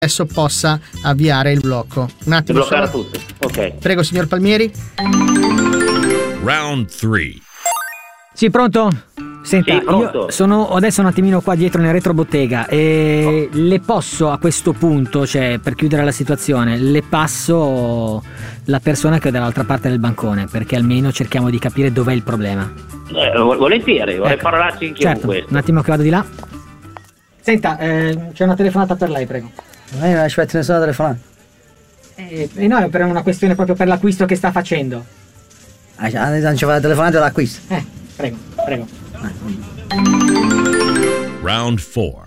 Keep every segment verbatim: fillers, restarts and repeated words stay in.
adesso possa avviare il blocco. Un attimo. Bloccare tutto. Ok. Prego, signor Palmieri. Round tre. Sì, pronto? Senta, Sì, pronto. io sono adesso un attimino qua dietro nel retrobottega e oh. le posso a questo punto, cioè per chiudere la situazione, le passo la persona che è dall'altra parte del bancone, perché almeno cerchiamo di capire dov'è il problema. Eh, volentieri, vorrei ecco. parlarci anche certo, con questo. Un attimo che vado di là. Senta, eh, c'è una telefonata per lei, prego. Ma io non aspetto nessuna telefonata. Eh, eh no, è per una questione proprio per l'acquisto che sta facendo. Ah, non ci fa la telefonata dell'acquisto. Eh, prego, prego. Round four.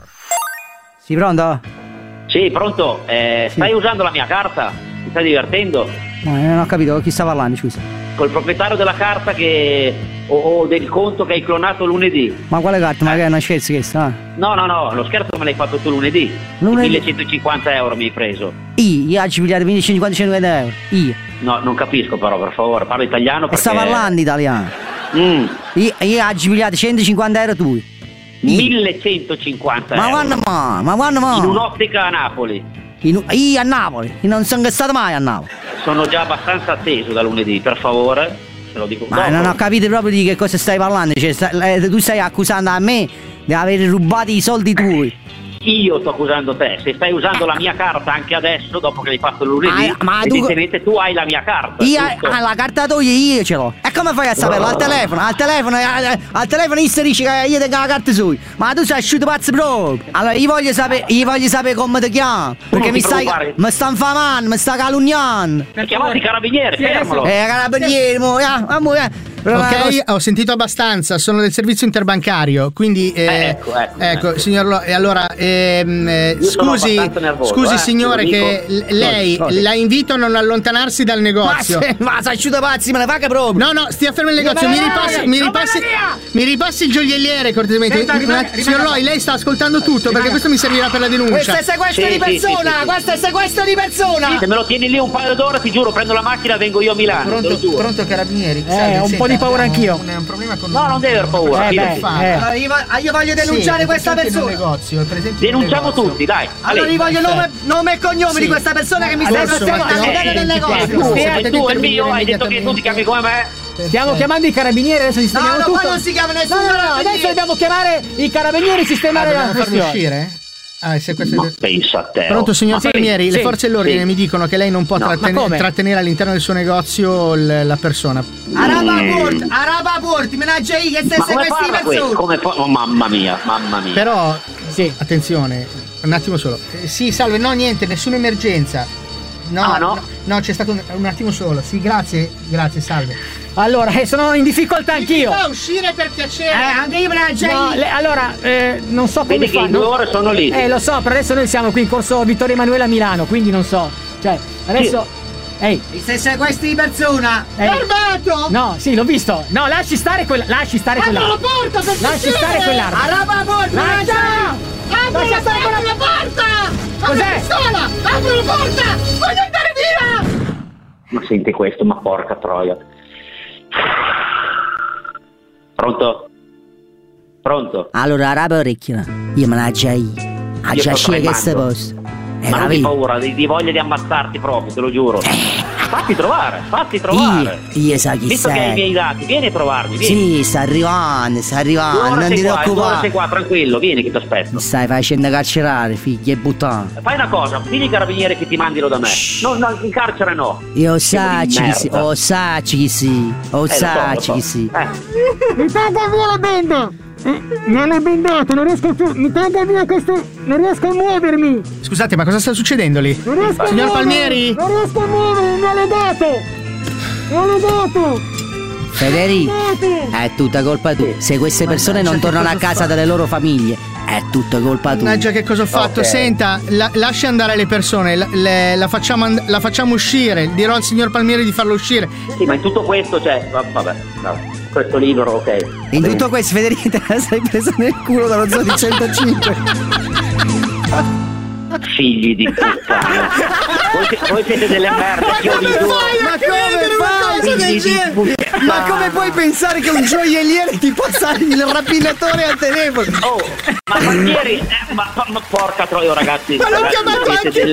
Sì, pronto? Sì, pronto. Eh, sì. Stai usando la mia carta? Ti stai divertendo? No, non ho capito, chi sta parlando, scusa? Col proprietario della carta che o, o del conto che hai clonato lunedì. Ma quale carta? Ma che è una scherzo questo? Ah? No, no, no, lo scherzo me l'hai fatto tu lunedì. Lunedì? millecentocinquanta euro mi hai preso. Io, io oggi pigliate millecinquecento euro. Io. No, non capisco però, per favore, parlo italiano perché... Sta parlando italiano. Mm. Io, io oggi pigliate centocinquanta euro tu. millecentocinquanta ma euro. quando ma? Ma quando ma? In un'ottica a Napoli. In, io a Napoli, io non sono stato mai a Napoli. Sono già abbastanza atteso da lunedì, per favore, te lo dico. Ma dopo. non ho capito proprio di che cosa stai parlando, cioè, stai, tu stai accusando a me di aver rubato i soldi tuoi. Io sto accusando te, se stai usando la mia carta anche adesso, dopo che l'hai fatto lunedì, ah, ma evidentemente tu... tu hai la mia carta. Io ah, la carta tua io ce l'ho. E come fai a saperlo? Al telefono, al telefono, al, al telefono io dice che io tengo la carta sua. Ma tu sei asciutto pazzo proprio. Allora io voglio sapere, io voglio sapere come ti chiami. Perché mi stai. Mi sta infamando, mi sta calunniando. Per chiamare i carabinieri, sì, fermalo. Eh, carabinieri, mo, eh, amore. Ok, ho sentito abbastanza, sono del servizio interbancario, quindi eh, eh, ecco, ecco, ecco, ecco. signor Lo, e allora ehm, eh, scusi, nervoso, scusi eh, signore che l- lei no, no. la invito a non allontanarsi dal negozio. Ma, se, ma sei asciutto pazzi, me ne fa che proprio. No, no, stia fermo il negozio, mi ripassi, mi ripassi, mi ripassi il gioielliere cortesemente. Senta, rimane, rimane, signor Loi, lei sta ascoltando tutto perché questo mi servirà per la denuncia. Questo è sequestro sì, di persona, sì, sì, sì. questo è sequestro di persona. Se me lo tieni lì un paio d'ore, ti giuro, prendo la macchina e vengo io a Milano. Pronto, pronto carabinieri. Eh, ho un senta, po' di paura anch'io. Un, un problema con No, non deve aver paura. Eh, beh, eh. Allora, io, io voglio denunciare sì, questa persona. Negozio, è presente Denunciamo negozio. tutti, dai. Allora io voglio nome, nome e cognome sì. di questa persona che mi sta Adesso aspettando mettiamo- all'interno del negozio. Tu, Sì, e tu e il mio, hai detto che tu ti chiami come me? Stiamo chiamando i carabinieri, adesso sistemiamo No, no, tutto. qua non si chiama nessuno. No, no, no, adesso dobbiamo chiamare i carabinieri e sistemare Ah, la dobbiamo farlo questione. uscire? Ah, se questo Ma è... pensa a te. Pronto signor Sì, Palmieri, sì, le forze dell'ordine sì. mi dicono che lei non può No, trattene- ma come? trattenere all'interno del suo negozio l- la persona. Araba Porti, Araba Porti, menaggia io che stai Ma come sequestri parla questo? persone. Come fa- oh, mamma mia, mamma mia. Però, Sì. attenzione, un attimo solo. Eh, sì, salve, no niente, nessuna emergenza. No, Ah, no? no, no, c'è stato un, un attimo solo. Sì, grazie, grazie, salve. Allora, eh, sono in difficoltà anch'io. Mi fa uscire per piacere. Eh, anche io menaggia No, io. le- allora, eh, non so come Vedi che in fanno. due ore sono lì. Eh, lo so, però adesso noi siamo qui in corso Vittorio Emanuele a Milano, quindi non so. Cioè, adesso. Ehi, Mi stai sequestri di persona. ehi. Fermato! No, sì, l'ho visto. No, lasci stare quella. Lasci stare Apri quella. la porta per Lasci piacere! stare quell'arma. Araba Porti, menaggia io. Apri Lascia la, stare apri la porta! Apri Cos'è? la pistola! Apri la porta! Voglio andare via! Ma senti questo, ma porca troia. Pronto? Pronto? Allora, Araba Orecchio, io menaggia io. Io Aggia sto scia che tremando. stai posto. Eh, Ma non hai capito? paura, di, di voglia di ammazzarti proprio, te lo giuro. Fatti trovare, fatti trovare. Io, io sa chi Visto che hai i sei. miei dati, vieni a trovarmi, vieni. Sì, sta arrivando, sta Due arrivando, ore non sei ti qua, due ore sei preoccupare. qua, tranquillo, vieni che ti aspetto. Mi stai facendo carcerare, figli e buttano. Fai una cosa, digli ai carabinieri che ti mandino da me. No, no, in carcere no. Io Tipo sacci di chi si, merda. oh sacci chi si, oh Eh, lo so, lo sacci so. chi si. Eh. Mi tolga via la benda! Non è bendato, non riesco più. Mi tolga via questo. Non riesco a muovermi! Scusate, ma cosa sta succedendo lì? Non riesco a Signor muovermi, Palmieri? Non riesco a muovermi, me l'ho dato! Me l'ho dato! Federico, è tutta colpa tua. Se queste persone non che tornano a cosa casa fa? dalle loro famiglie, è tutta colpa tua. Mannaggia, che cosa ho fatto? Ok. Senta, la- lasci andare le persone, la, le- la facciamo and- la facciamo uscire. Dirò al signor Palmieri di farlo uscire. Sì, ma in tutto questo, cioè, va- vabbè, vabbè, questo libro, ok. In tutto questo, Federico, te la sei presa nel culo dallo zoo di centocinque. Figli di puttana. Voi, voi siete delle merde, che ho visto. Ma come fai? Ma come puoi pensare che un gioielliere ti possa il rapinatore al telefono? Oh, ma Banchieri, eh, ma, ma porca troia ragazzi. Ma l'ho ragazzi, chiamato siete anche delle